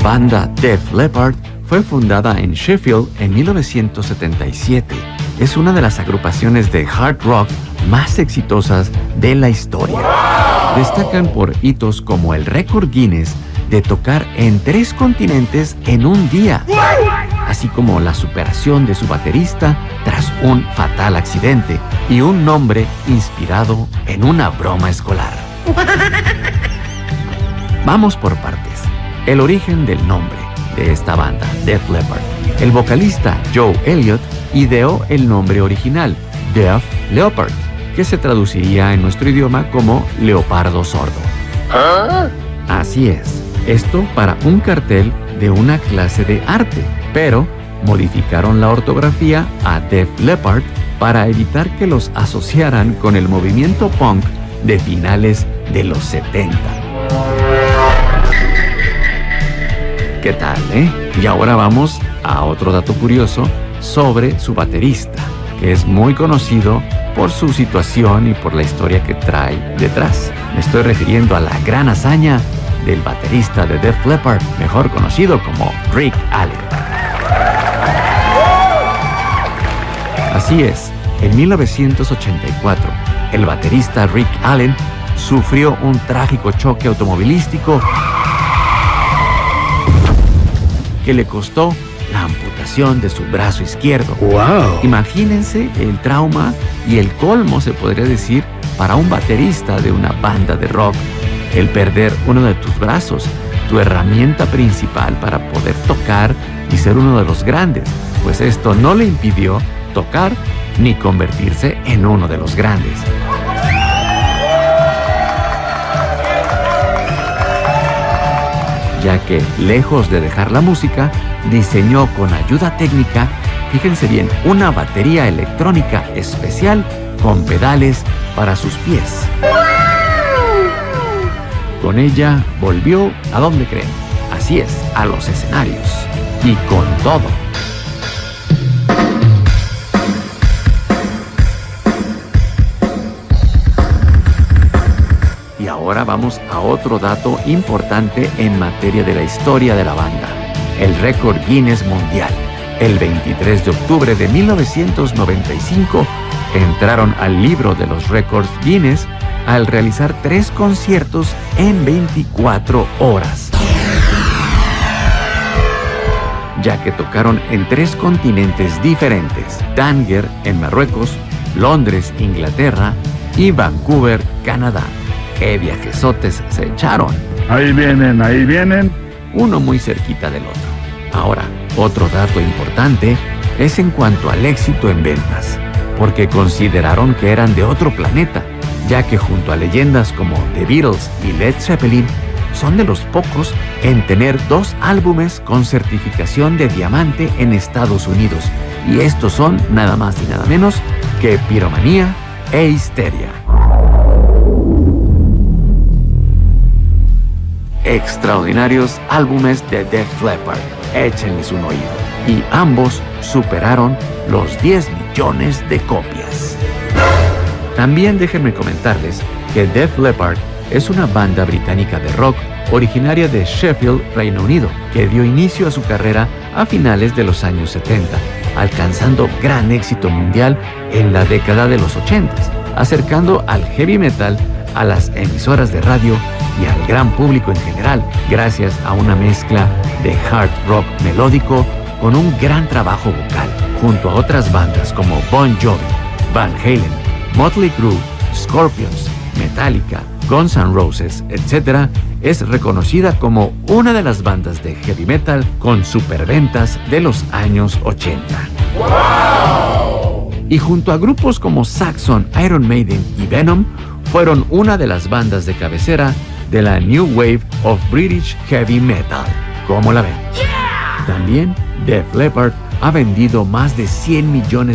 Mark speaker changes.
Speaker 1: banda Def Leppard fue fundada en Sheffield en 1977. Es una de las agrupaciones de hard rock más exitosas de la historia. Destacan por hitos como el récord Guinness de tocar en 3 continentes en un día, así como la superación de su baterista tras un fatal accidente y un nombre inspirado en una broma escolar. Vamos por partes. El origen del nombre de esta banda, Def Leppard. El vocalista Joe Elliott ideó el nombre original, Def Leppard, que se traduciría en nuestro idioma como leopardo sordo. ¿Ah? Así es, esto para un cartel de una clase de arte, pero modificaron la ortografía a Def Leppard para evitar que los asociaran con el movimiento punk de finales de los 70. ¿Qué tal, Y ahora vamos a otro dato curioso sobre su baterista, que es muy conocido por su situación y por la historia que trae detrás. Me estoy refiriendo a la gran hazaña del baterista de Def Leppard, mejor conocido como Rick Allen. Así es, en 1984, el baterista Rick Allen sufrió un trágico choque automovilístico que le costó la amputación de su brazo izquierdo. ¡Wow! Imagínense el trauma y el colmo, se podría decir, para un baterista de una banda de rock. El perder uno de tus brazos, tu herramienta principal para poder tocar y ser uno de los grandes, pues esto no le impidió tocar ni convertirse en uno de los grandes. Ya que, lejos de dejar la música, diseñó con ayuda técnica, fíjense bien, una batería electrónica especial con pedales para sus pies. Con ella volvió, ¿a dónde creen? Así es, a los escenarios. Y con todo. Y ahora vamos a otro dato importante en materia de la historia de la banda. El récord Guinness Mundial. El 23 de octubre de 1995 entraron al libro de los récords Guinness al realizar 3 conciertos en 24 horas. Ya que tocaron en 3 continentes diferentes: Tánger en Marruecos, Londres, Inglaterra y Vancouver, Canadá. ¡Qué viajesotes se echaron!
Speaker 2: Ahí vienen.
Speaker 1: Uno muy cerquita del otro. Ahora, otro dato importante es en cuanto al éxito en ventas, porque consideraron que eran de otro planeta, ya que junto a leyendas como The Beatles y Led Zeppelin, son de los pocos en tener 2 álbumes con certificación de diamante en Estados Unidos, y estos son nada más y nada menos que Piromanía e Histeria. Extraordinarios álbumes de Def Leppard, échenles un oído. Y ambos superaron los 10 millones de copias. También déjenme comentarles que Def Leppard es una banda británica de rock originaria de Sheffield, Reino Unido, que dio inicio a su carrera a finales de los años 70, alcanzando gran éxito mundial en la década de los 80, acercando al heavy metal a las emisoras de radio y al gran público en general, gracias a una mezcla de hard rock melódico con un gran trabajo vocal, junto a otras bandas como Bon Jovi, Van Halen, Motley Crue, Scorpions, Metallica, Guns N' Roses, etc., es reconocida como una de las bandas de heavy metal con superventas de los años 80. ¡Wow! Y junto a grupos como Saxon, Iron Maiden y Venom, fueron una de las bandas de cabecera de la New Wave of British Heavy Metal. ¿Cómo la ven? Yeah. También Def Leppard ha vendido más de 100 millones